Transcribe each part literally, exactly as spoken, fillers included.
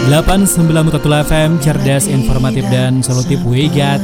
delapan puluh sembilan Mutatul F M, cerdas, informatif, dan solutif. We got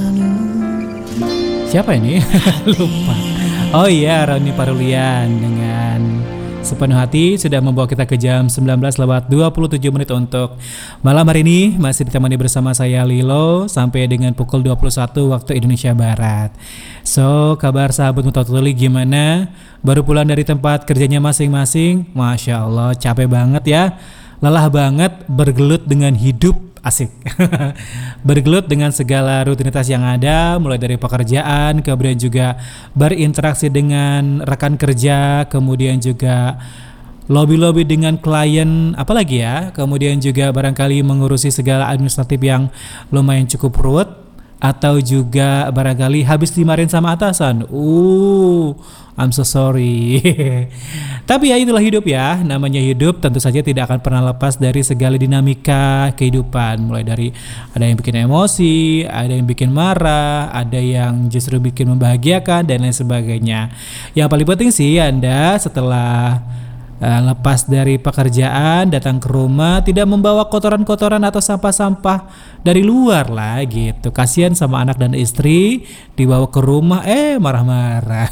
siapa ini? Lupa. Oh iya, Roni Parulian dengan Sepenuh Hati sudah membawa kita ke jam sembilan belas lewat dua puluh tujuh menit untuk malam hari ini. Masih ditemani bersama saya Lilo sampai dengan pukul dua puluh satu waktu Indonesia Barat. So, kabar sahabat Mutatuli gimana? Baru pulang dari tempat kerjanya masing-masing? Masya Allah, capek banget ya. Lelah banget bergelut dengan hidup. Asik. Bergelut dengan segala rutinitas yang ada, mulai dari pekerjaan, kemudian juga berinteraksi dengan rekan kerja, kemudian juga lobby-lobby dengan klien, apalagi ya, kemudian juga barangkali mengurusi segala administratif yang lumayan cukup ruwet, atau juga barangkali habis dimarahin sama atasan. Uh, I'm so sorry. Tapi ya itulah hidup ya. Namanya hidup tentu saja tidak akan pernah lepas dari segala dinamika kehidupan. Mulai dari ada yang bikin emosi, ada yang bikin marah, ada yang justru bikin membahagiakan, dan lain sebagainya. Yang paling penting sih Anda setelah Uh, lepas dari pekerjaan, datang ke rumah tidak membawa kotoran-kotoran atau sampah-sampah dari luar lah gitu. Kasihan sama anak dan istri, dibawa ke rumah eh marah-marah.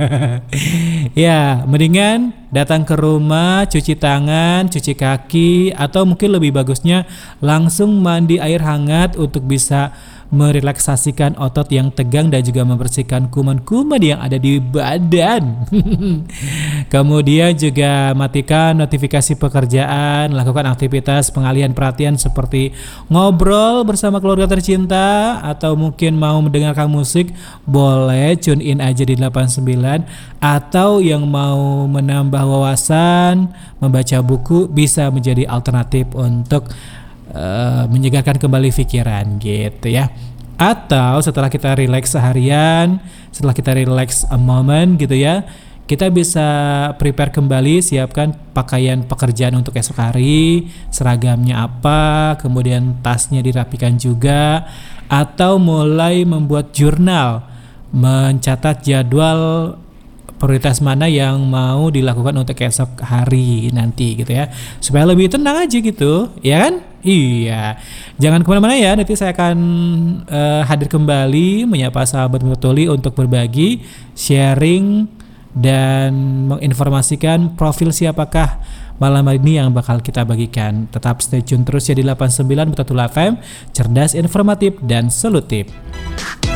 Ya, mendingan datang ke rumah, cuci tangan, cuci kaki, atau mungkin lebih bagusnya langsung mandi air hangat untuk bisa merelaksasikan otot yang tegang dan juga membersihkan kuman-kuman yang ada di badan. Kemudian juga matikan notifikasi pekerjaan, lakukan aktivitas pengalihan perhatian seperti ngobrol bersama keluarga tercinta, atau mungkin mau mendengarkan musik, boleh tune in aja di delapan puluh sembilan, atau yang mau menambah wawasan, membaca buku, bisa menjadi alternatif untuk Uh, menyegarkan kembali pikiran gitu ya. Atau setelah kita relax seharian, setelah kita relax a moment gitu ya, kita bisa prepare kembali, siapkan pakaian pekerjaan untuk esok hari, seragamnya apa, kemudian tasnya dirapikan juga, atau mulai membuat jurnal, mencatat jadwal prioritas mana yang mau dilakukan untuk esok hari nanti gitu ya, supaya lebih tenang aja gitu ya kan. Iya, jangan kemana-mana ya, nanti saya akan uh, hadir kembali menyapa sahabat Mutatuli untuk berbagi, sharing, dan menginformasikan profil siapakah malam hari ini yang bakal kita bagikan. Tetap stay tune terus ya di delapan puluh sembilan Mutatuli F M, cerdas, informatif, dan solutif.